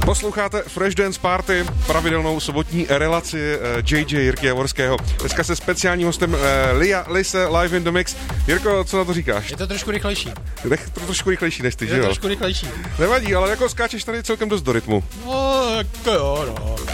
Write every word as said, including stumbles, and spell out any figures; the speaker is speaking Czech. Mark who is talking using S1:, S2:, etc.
S1: Posloucháte Fresh Dance Party, pravidelnou sobotní relaci J J Jirky Javorského. Dneska se speciálním hostem Lia Lise live in the mix. Jirko, co na to říkáš?
S2: Je to trošku rychlejší.
S1: Je to trošku rychlejší než ty,
S2: Je
S1: že jo?
S2: trošku rychlejší.
S1: Nevadí, ale jako skáčeš tady celkem dost do rytmu.
S2: No, to jo, no.